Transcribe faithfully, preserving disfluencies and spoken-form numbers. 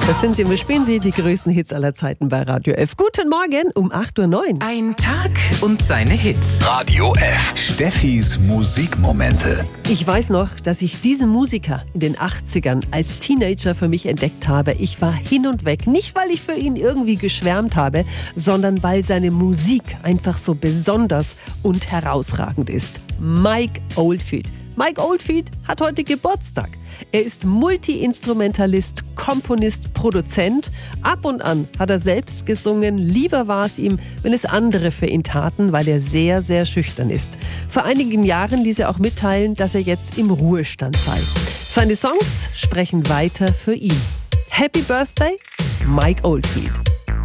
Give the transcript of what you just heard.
Das sind sie, wir spielen sie, die größten Hits aller Zeiten bei Radio F. Guten Morgen um acht Uhr neun. Ein Tag und seine Hits. Radio F. Steffis Musikmomente. Ich weiß noch, dass ich diesen Musiker in den achtzigern als Teenager für mich entdeckt habe. Ich war hin und weg. Nicht, weil ich für ihn irgendwie geschwärmt habe, sondern weil seine Musik einfach so besonders und herausragend ist. Mike Oldfield. Mike Oldfield hat heute Geburtstag. Er ist Multi-Instrumentalist, Komponist, Produzent. Ab und an hat er selbst gesungen. Lieber war es ihm, wenn es andere für ihn taten, weil er sehr, sehr schüchtern ist. Vor einigen Jahren ließ er auch mitteilen, dass er jetzt im Ruhestand sei. Seine Songs sprechen weiter für ihn. Happy Birthday, Mike Oldfield.